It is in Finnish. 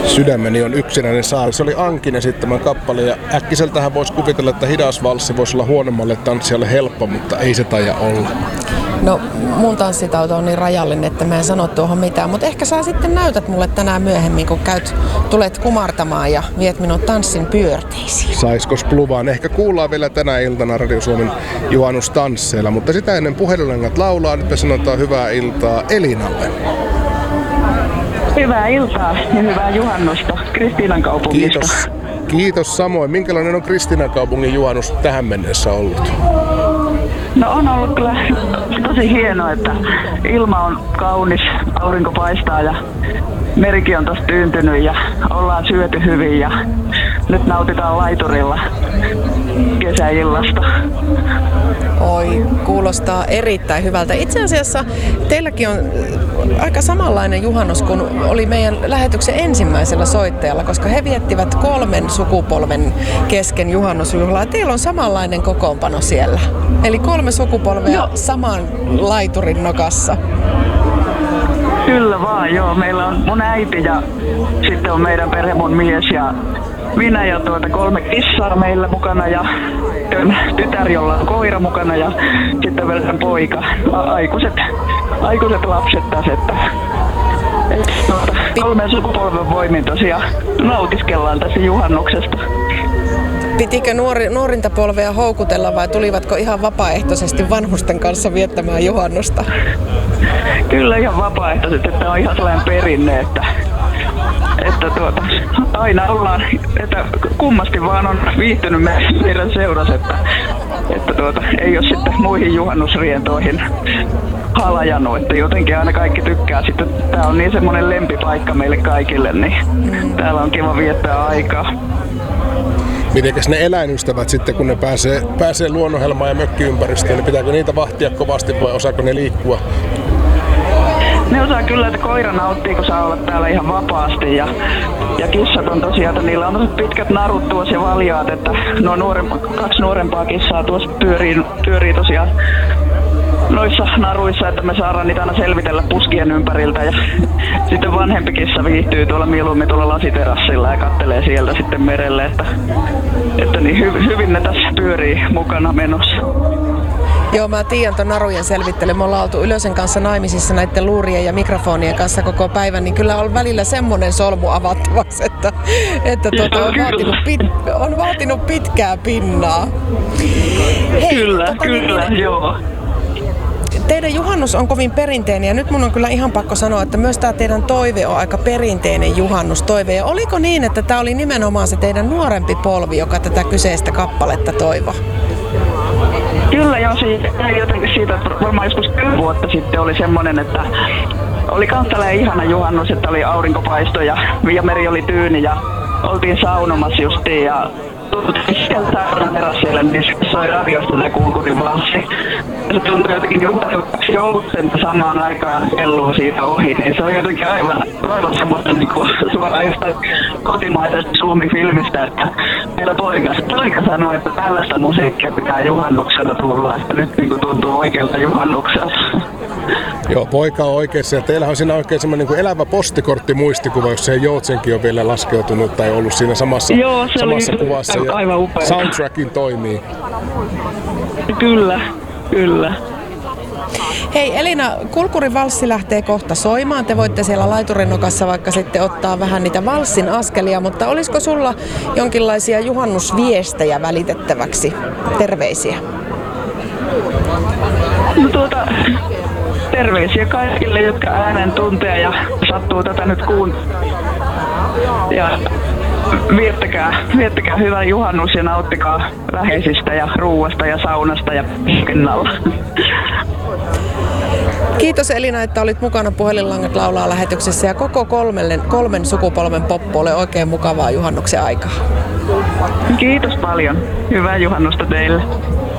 Sydämeni on yksinäinen saari. Se oli Ankin esittämän kappale ja äkkiseltähän voisi kuvitella, että hidas valssi voisi olla huonommalle tanssijalle helppo, mutta ei se taida olla. No mun tanssitauto on niin rajallinen, että mä en sano tuohon mitään, mutta ehkä sä sitten näytät mulle tänään myöhemmin, kun tulet kumartamaan ja viet minut tanssin pyörteisiin. Saiskos pluvaan? Ehkä kuullaan vielä tänä iltana Radio Suomen juhannustansseilla, mutta sitä ennen puhelinlangat laulaa, nyt me sanotaan hyvää iltaa Elinalle. Hyvää iltaa ja hyvää juhannusta Kristiinankaupungista. Kiitos samoin. Minkälainen on Kristiinankaupungin juhannus tähän mennessä ollut? No on ollut kyllä tosi hienoa, että ilma on kaunis, aurinko paistaa ja merikin on tossa tyyntynyt ja ollaan syöty hyvin ja nyt nautitaan laiturilla kesäillasta. Oi, kuulostaa erittäin hyvältä. Itse asiassa teilläkin on aika samanlainen juhannus kuin oli meidän lähetyksen ensimmäisellä soittajalla, koska he viettivät 3 sukupolven kesken juhannusjuhlaa. Teillä on samanlainen kokoonpano siellä. Eli 3 sukupolvea saman laiturin nokassa. Kyllä vaan, joo. Meillä on mun äiti ja sitten on meidän perhe, mun mies ja minä ja 3 kissaa meillä mukana ja tytär, jolla on koira mukana ja sitten vielä poika. Aikuiset lapset tässä, että 3 sukupolven voimin tosiaan nautiskellaan tässä juhannuksesta. Pitikö nuorinta polvea houkutella vai tulivatko ihan vapaaehtoisesti vanhusten kanssa viettämään juhannusta? Kyllä ihan vapaaehtoisesti, että on ihan sellainen perinne, että aina ollaan, että kummasti vaan on viihtynyt meidän seurassa, että ei ole sitten muihin juhannusrientoihin halajannut, että jotenkin aina kaikki tykkää sitten. Tää on niin semmoinen lempipaikka meille kaikille, niin täällä on kiva viettää aikaa. Mitenkäs ne eläinystävät sitten, kun ne pääsee luonnonhelmaan ja mökkiympäristöön, niin pitääkö niitä vahtia kovasti vai osaako ne liikkua? Ne osaa kyllä, että koira nauttii, kun saa olla täällä ihan vapaasti ja kissat on tosiaan, että niillä on pitkät narut tuossa ja valjaat, että nuo 2 nuorempaa kissaa tuossa pyörii tosiaan noissa naruissa, että me saadaan niitä aina selvitellä puskien ympäriltä ja sitten vanhempi kissa viihtyy tuolla mieluummin tuolla lasiterassilla ja kattelee sieltä sitten merelle, että niin hyvin ne tässä pyörii mukana menossa. Joo, mä tiedän ton narujen selvittely. Me ollaan oltu Ylösen kanssa naimisissa näiden luurien ja mikrofonien kanssa koko päivän, niin kyllä on välillä semmoinen solmu avattavaksi, että on vaatinut pitkää pinnaa. Hei, kyllä, joo. Teidän juhannus on kovin perinteinen ja nyt mun on kyllä ihan pakko sanoa, että myös tämä teidän toive on aika perinteinen juhannustoive. Ja oliko niin, että tämä oli nimenomaan se teidän nuorempi polvi, joka tätä kyseistä kappaletta toivoi? Kyllä joo, jotenkin siitä, että varmaan joskus 10 vuotta sitten oli semmoinen, että oli kans tällainen ihana juhannus, että oli aurinkopaisto ja meri oli tyyni ja oltiin saunomassa justiin ja sieltä saunan terassille, niin soi radiosta se Kulkurin valssi. Se tuntui jotenkin juhlaksi joulusentä samaan aikaan kelluu siitä ohi, niin se on jotenkin aivan semmoista niinku suoraan jostain kotimaisesta Suomi-filmistä, että meillä poika sanoi, että tällaista musiikkia pitää juhannuksena tulla, että nyt niinku tuntuu oikealta juhannukselta. Joo, poika on oikeassa ja teillähän on siinä oikein semmoinen niin elävä postikorttimuistikuva, jos se Joutsenkin on vielä laskeutunut tai ollut siinä samassa kuvassa ja aivan upea. Soundtrackin toimii. Kyllä. Hei Elina, Kulkurin valssi lähtee kohta soimaan. Te voitte siellä laiturinokassa vaikka sitten ottaa vähän niitä valssin askelia, mutta olisiko sulla jonkinlaisia juhannusviestejä välitettäväksi? Terveisiä. No terveisiä kaikille, jotka äänen tuntee ja sattuu tätä nyt ja viettäkää hyvä juhannus ja nauttikaa läheisistä ja ruuasta ja saunasta ja pinnalla. Kiitos Elina, että olit mukana Puhelinlangat laulaa lähetyksessä ja koko 3 sukupolven poppoille oikein mukavaa juhannuksen aikaa. Kiitos paljon. Hyvää juhannusta teille.